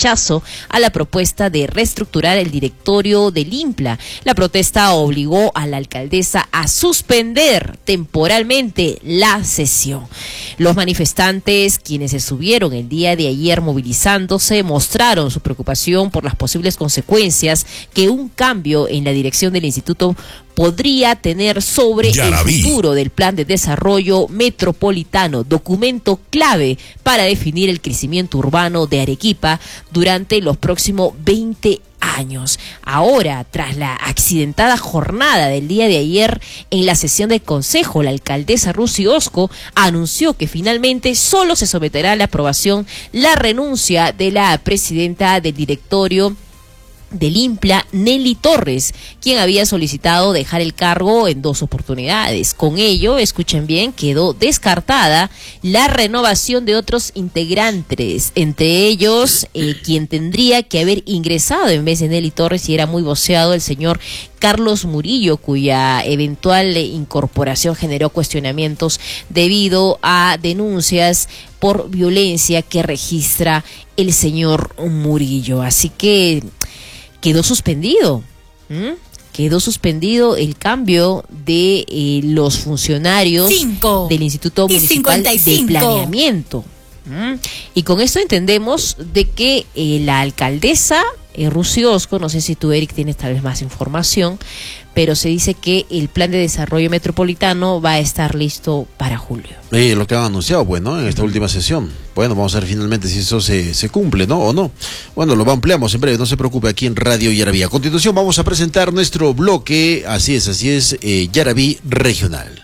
rechazo a la propuesta de reestructurar el directorio del INPLA. La protesta obligó a la alcaldesa a suspender temporalmente la sesión. Los manifestantes, quienes se subieron el día de ayer movilizándose, mostraron su preocupación por las posibles consecuencias que un cambio en la dirección del instituto podría tener sobre el futuro del Plan de Desarrollo Metropolitano, documento clave para definir el crecimiento urbano de Arequipa durante los próximos 20 años. Ahora, tras la accidentada jornada del día de ayer en la sesión del Consejo, la alcaldesa Rusi Osco anunció que finalmente solo se someterá a la aprobación la renuncia de la presidenta del directorio del INPLA, Nelly Torres, quien había solicitado dejar el cargo en 2 oportunidades. Con ello, escuchen bien, quedó descartada la renovación de otros integrantes, entre ellos quien tendría que haber ingresado en vez de Nelly Torres, y era muy voceado, el señor Carlos Murillo, cuya eventual incorporación generó cuestionamientos debido a denuncias por violencia que registra el señor Murillo. Así que quedó suspendido. Quedó suspendido el cambio de los funcionarios del Instituto Municipal de Planeamiento. Y con esto entendemos de que la alcaldesa Rusi Osco, no sé si tú, Eric, tienes tal vez más información, pero se dice que el plan de desarrollo metropolitano va a estar listo para julio. Lo que han anunciado, pues, ¿no? En esta última sesión. Bueno, vamos a ver finalmente si eso se cumple, ¿no? O no. Bueno, lo ampliamos en breve, no se preocupe, aquí en Radio Yaraví. A continuación vamos a presentar nuestro bloque, así es, Yaraví Regional.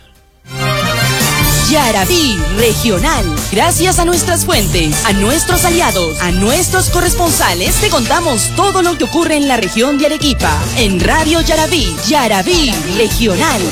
Yaraví Regional. Gracias a nuestras fuentes, a nuestros aliados, a nuestros corresponsales, te contamos todo lo que ocurre en la región de Arequipa. En Radio Yaraví, Yaraví Regional.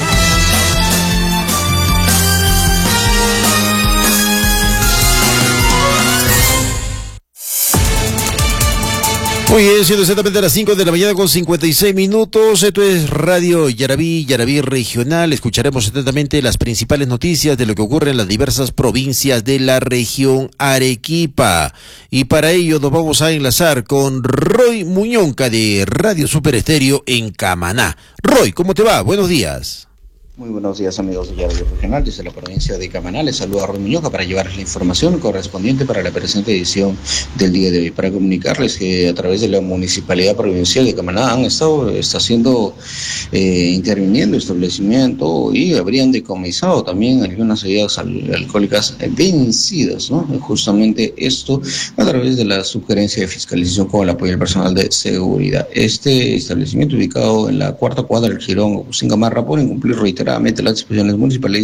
Muy bien, siendo exactamente las 5 de la mañana con 56 minutos, esto es Radio Yaraví, Yaraví Regional. Escucharemos atentamente las principales noticias de lo que ocurre en las diversas provincias de la región Arequipa. Y para ello nos vamos a enlazar con Roy Muñonca de Radio Super Estéreo en Camaná. Roy, ¿cómo te va? Buenos días. Muy buenos días, amigos de Yaraví Regional, desde la provincia de Camaná. Les saluda a Roy Muñoz para llevarles la información correspondiente para la presente edición del día de hoy. Para comunicarles que a través de la Municipalidad Provincial de Camaná está interviniendo establecimiento y habrían decomisado también algunas bebidas alcohólicas vencidas, ¿no? Justamente esto a través de la sugerencia de fiscalización con el apoyo del personal de seguridad. Este establecimiento, ubicado en la 4ª cuadra del Jirón Agustín Gamarra, por incumplir reiteradamente las disposiciones municipales,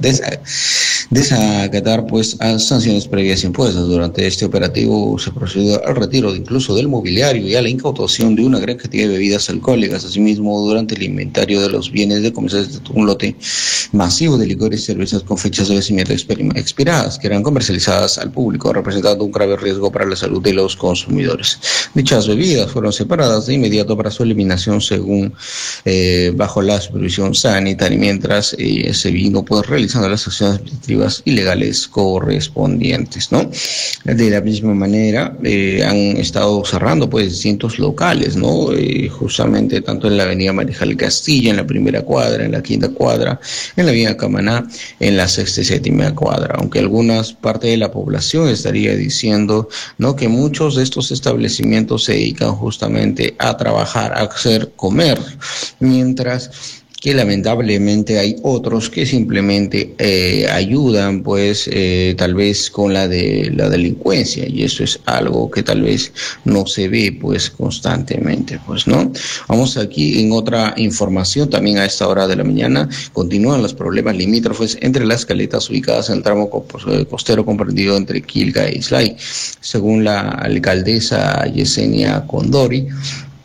desacatar pues a sanciones previas impuestas. Durante este operativo se procedió al retiro incluso del mobiliario y a la incautación de una gran cantidad de bebidas alcohólicas. Asimismo, durante el inventario de los bienes decomisados de un lote masivo de licores y cervezas con fechas de vencimiento expiradas, que eran comercializadas al público, representando un grave riesgo para la salud de los consumidores. Dichas bebidas fueron separadas de inmediato para su eliminación según bajo la supervisión sanitaria, mientras se vino pues realizando las acciones administrativas y legales correspondientes, ¿no? De la misma manera han estado cerrando pues distintos locales, ¿no? Justamente tanto en la avenida Marijal Castilla, en la 1ª cuadra, en la 5ª cuadra, en la avenida Camaná, en la 6ª y 7ª cuadra, aunque algunas parte de la población estaría diciendo, ¿no?, que muchos de estos establecimientos se dedican justamente a trabajar, a hacer comer, mientras que lamentablemente hay otros que simplemente ayudan pues tal vez con la delincuencia, y eso es algo que tal vez no se ve pues constantemente, pues, ¿no? Vamos aquí en otra información. También a esta hora de la mañana continúan los problemas limítrofes entre las caletas ubicadas en el tramo costero comprendido entre Quilca e Islay. Según la alcaldesa Yesenia Condori,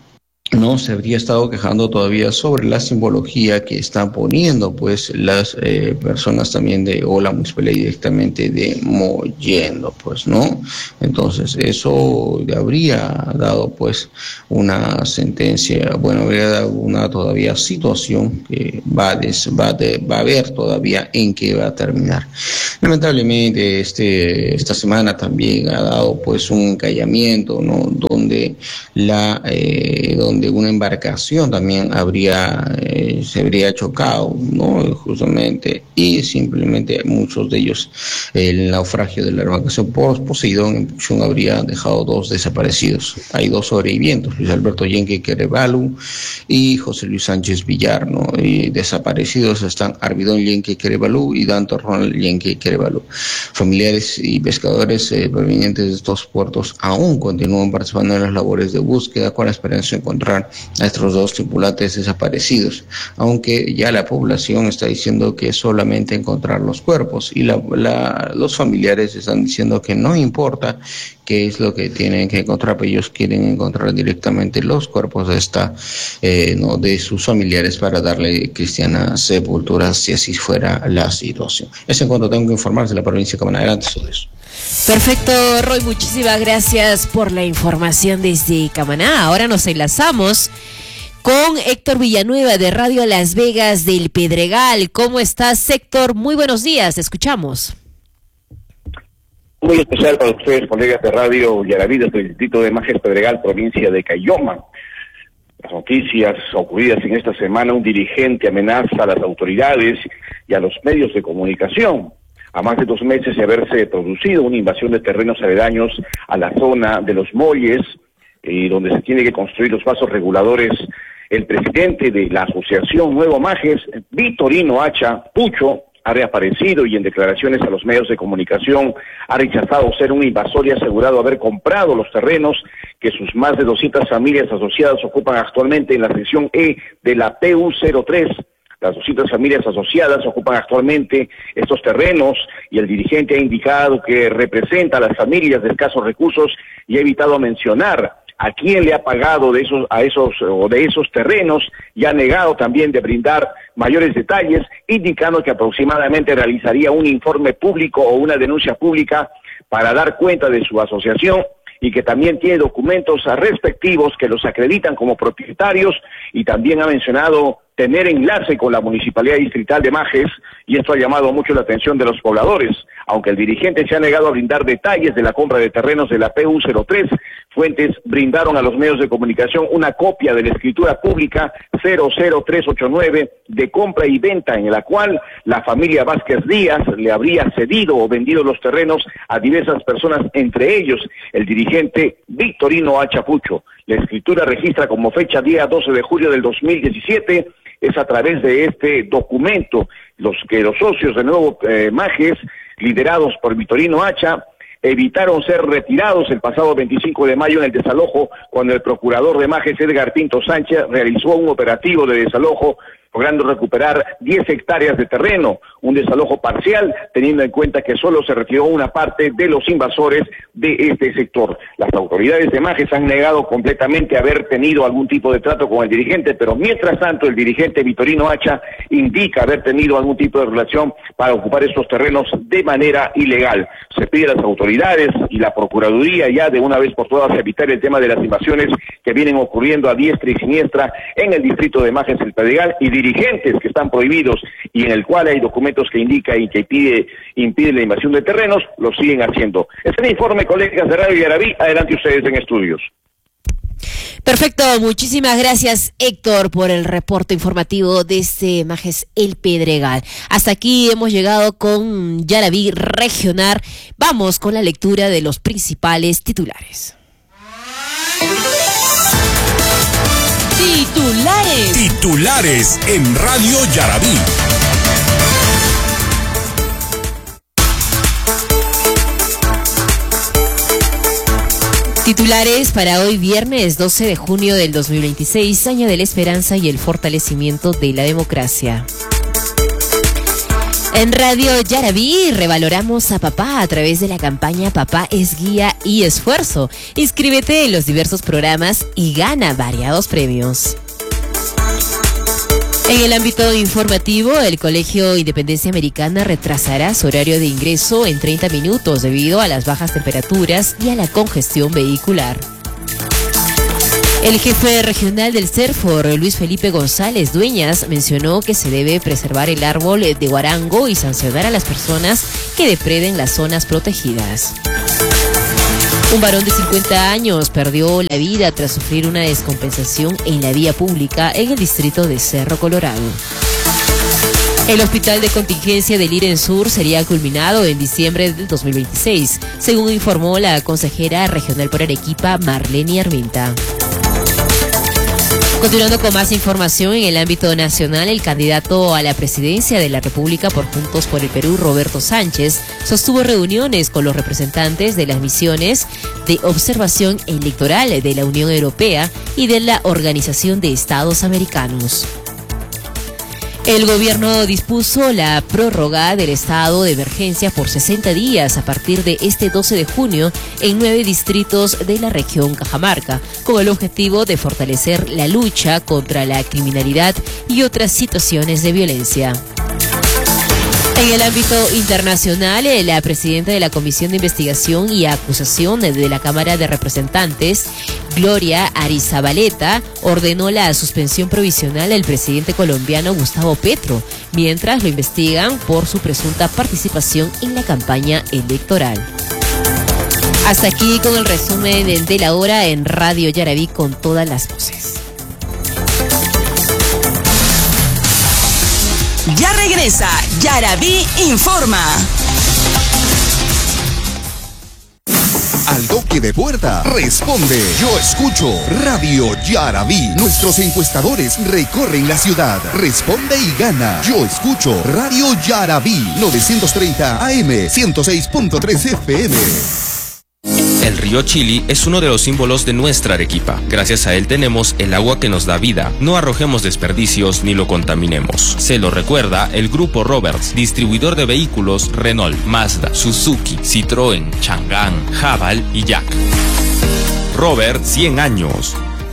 no se habría estado quejando todavía sobre la simbología que están poniendo pues las personas también o la municipalidad directamente de Mollendo, pues, ¿no? Entonces eso habría dado pues una sentencia, bueno, habría dado una todavía situación que va a ver todavía en qué va a terminar. Lamentablemente esta semana también ha dado pues un encallamiento, ¿no? Donde donde una embarcación también se habría chocado, ¿no? Justamente, y simplemente muchos de ellos, el naufragio de la embarcación Poseidón en Puchón habría dejado 2 desaparecidos. Hay 2 sobrevivientes, Luis Alberto Yenque Querevalu y José Luis Sánchez Villar, ¿no? Y desaparecidos están Arvidón Yenque Querevalu y Danto Ronald Yenque Querevalu. Familiares y pescadores provenientes de estos puertos aún continúan participando en las labores de búsqueda con la esperanza de encontrar a estos 2 tripulantes desaparecidos, aunque ya la población está diciendo que solamente encontrar los cuerpos, y los familiares están diciendo que no importa qué es lo que tienen que encontrar, pero ellos quieren encontrar directamente los cuerpos de sus familiares para darle cristiana sepultura si así fuera la situación. Es en cuanto tengo que informarse de la provincia de Camaná. Adelante, sobre eso. Perfecto, Roy, muchísimas gracias por la información desde Camaná. Ahora nos enlazamos con Héctor Villanueva de Radio Las Vegas del Pedregal. ¿Cómo estás, Héctor? Muy buenos días, te escuchamos. Muy especial para ustedes, colegas de Radio Yaraví, desde el distrito de Majes Pedregal, provincia de Cayoma. Las noticias ocurridas en esta semana: un dirigente amenaza a las autoridades y a los medios de comunicación. A más de 2 meses de haberse producido una invasión de terrenos aledaños a la zona de los Molles, donde se tiene que construir los vasos reguladores, el presidente de la Asociación Nuevo Majes, Vitorino Acha Pucho, ha reaparecido y en declaraciones a los medios de comunicación ha rechazado ser un invasor y ha asegurado haber comprado los terrenos que sus más de 200 familias asociadas ocupan actualmente en la sección E de la PU03. Las 200 familias asociadas ocupan actualmente estos terrenos y el dirigente ha indicado que representa a las familias de escasos recursos y ha evitado mencionar a quién le ha pagado de esos terrenos, y ha negado también de brindar mayores detalles, indicando que aproximadamente realizaría un informe público o una denuncia pública para dar cuenta de su asociación, y que también tiene documentos respectivos que los acreditan como propietarios, y también ha mencionado tener enlace con la Municipalidad Distrital de Majes, y esto ha llamado mucho la atención de los pobladores. Aunque el dirigente se ha negado a brindar detalles de la compra de terrenos de la PU03, fuentes brindaron a los medios de comunicación una copia de la escritura pública 00389 de compra y venta, en la cual la familia Vázquez Díaz le habría cedido o vendido los terrenos a diversas personas, entre ellos el dirigente Vitorino Acha Pucho. La escritura registra como fecha día 12 de julio del 2017. Es a través de este documento los socios de Nuevo Majes, liderados por Vitorino Acha, evitaron ser retirados el pasado 25 de mayo en el desalojo, cuando el procurador de Majes, Edgar Pinto Sánchez, realizó un operativo de desalojo, logrando recuperar 10 hectáreas de terreno, un desalojo parcial, teniendo en cuenta que solo se retiró una parte de los invasores de este sector. Las autoridades de Majes han negado completamente haber tenido algún tipo de trato con el dirigente, pero mientras tanto el dirigente Vitorino Acha indica haber tenido algún tipo de relación para ocupar estos terrenos de manera ilegal. Se pide a las autoridades y la Procuraduría ya de una vez por todas evitar el tema de las invasiones que vienen ocurriendo a diestra y siniestra en el distrito de Majes El Pedregal, y dirigentes que están prohibidos y en el cual hay documentos que indican y que impide la invasión de terrenos, lo siguen haciendo. Este es el informe, colegas de Radio Yaraví. Adelante ustedes en estudios. Perfecto, muchísimas gracias, Héctor, por el reporte informativo desde Majes El Pedregal. Hasta aquí hemos llegado con Yaraví Regional. Vamos con la lectura de los principales titulares. Titulares en Radio Yaraví. Titulares para hoy viernes 12 de junio del 2026, año de la esperanza y el fortalecimiento de la democracia. En Radio Yaraví revaloramos a papá a través de la campaña Papá es Guía y Esfuerzo. Inscríbete en los diversos programas y gana variados premios. En el ámbito informativo, el Colegio Independencia Americana retrasará su horario de ingreso en 30 minutos debido a las bajas temperaturas y a la congestión vehicular. El jefe regional del CERFOR, Luis Felipe González Dueñas, mencionó que se debe preservar el árbol de guarango y sancionar a las personas que depreden las zonas protegidas. Un varón de 50 años perdió la vida tras sufrir una descompensación en la vía pública en el distrito de Cerro Colorado. El hospital de contingencia del IREN Sur sería culminado en diciembre del 2026, según informó la consejera regional por Arequipa, Marlene Arminta. Continuando con más información en el ámbito nacional, el candidato a la presidencia de la República por Juntos por el Perú, Roberto Sánchez, sostuvo reuniones con los representantes de las misiones de observación electoral de la Unión Europea y de la Organización de Estados Americanos. El gobierno dispuso la prórroga del estado de emergencia por 60 días a partir de este 12 de junio en 9 distritos de la región Cajamarca, con el objetivo de fortalecer la lucha contra la criminalidad y otras situaciones de violencia. En el ámbito internacional, la presidenta de la Comisión de Investigación y Acusación de la Cámara de Representantes, Gloria Arizabaleta, ordenó la suspensión provisional al presidente colombiano Gustavo Petro, mientras lo investigan por su presunta participación en la campaña electoral. Hasta aquí con el resumen de la hora en Radio Yaraví con todas las voces. Ya regresa Yaraví Informa. Al toque de puerta, responde. Yo escucho Radio Yaraví. Nuestros encuestadores recorren la ciudad. Responde y gana. Yo escucho Radio Yaraví. 930 AM, 106.3 FM. El río Chili es uno de los símbolos de nuestra Arequipa. Gracias a él tenemos el agua que nos da vida. No arrojemos desperdicios ni lo contaminemos. Se lo recuerda el Grupo Roberts, distribuidor de vehículos Renault, Mazda, Suzuki, Citroën, Chang'an, Haval y Jack. Robert, 100 años.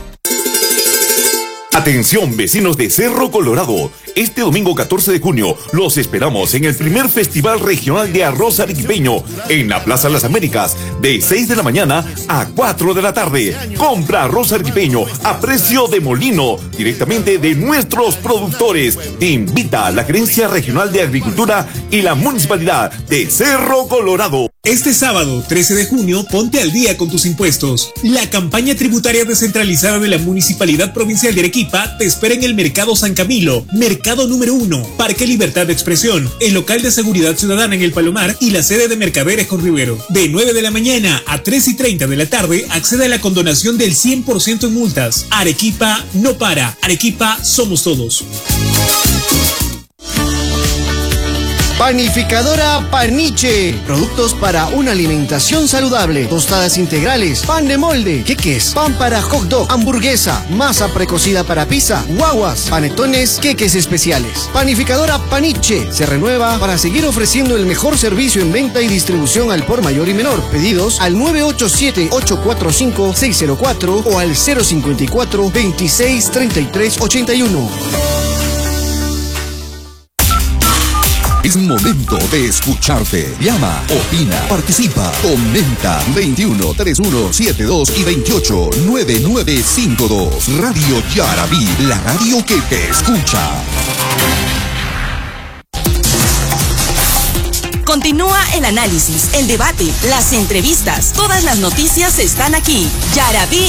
Atención, vecinos de Cerro Colorado. Este domingo 14 de junio los esperamos en el primer Festival Regional de Arroz Arequipeño en la Plaza Las Américas de 6 de la mañana a 4 de la tarde. Compra arroz arequipeño a precio de molino directamente de nuestros productores. Te invita a la Gerencia Regional de Agricultura y la Municipalidad de Cerro Colorado. Este sábado, 13 de junio, ponte al día con tus impuestos. La campaña tributaria descentralizada de la Municipalidad Provincial de Arequipa te espera en el Mercado San Camilo, Mercado número 1, Parque Libertad de Expresión, el local de Seguridad Ciudadana en el Palomar y la sede de Mercaderes con Rivero. De 9 de la mañana a 3:30 de la tarde, accede a la condonación del 100% en multas. Arequipa no para. Arequipa somos todos. Panificadora Paniche. Productos para una alimentación saludable. Tostadas integrales, pan de molde, queques, pan para hot dog, hamburguesa, masa precocida para pizza, guaguas, panetones, queques especiales. Panificadora Paniche se renueva para seguir ofreciendo el mejor servicio en venta y distribución al por mayor y menor. Pedidos al 987-845-604 o al 054-263381. Es momento de escucharte. Llama, opina, participa, comenta. 21 31 72 y 28 9952. Radio Yaraví, la radio que te escucha. Continúa el análisis, el debate, las entrevistas. Todas las noticias están aquí. Yaraví